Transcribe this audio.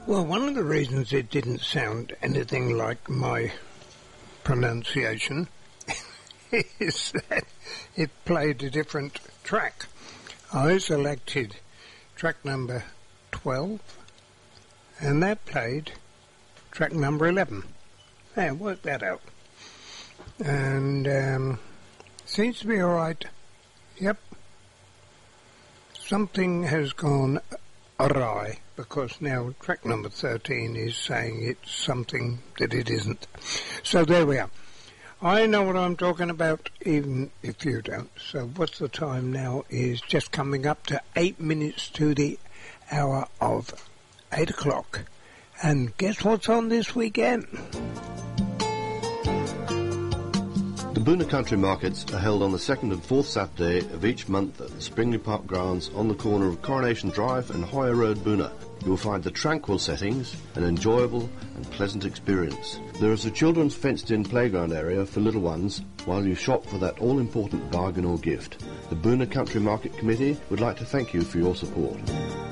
Well, one of the reasons it didn't sound anything like my pronunciation is that it played a different track. I selected track number 12 and that played track number 11. Yeah, work that out. And seems to be alright. Yep. Something has gone awry because now track number 13 is saying it's something that it isn't. So there we are. I know what I'm talking about, even if you don't. So what's the time now is just coming up to 8 minutes to the hour of 8 o'clock. And guess what's on this weekend? The Boonah Country Markets are held on the 2nd and 4th Saturday of each month at the Springley Park grounds on the corner of Coronation Drive and Hoyer Road, Boonah. You will find the tranquil settings, an enjoyable and pleasant experience. There is a children's fenced-in playground area for little ones while you shop for that all-important bargain or gift. The Boonah Country Market Committee would like to thank you for your support.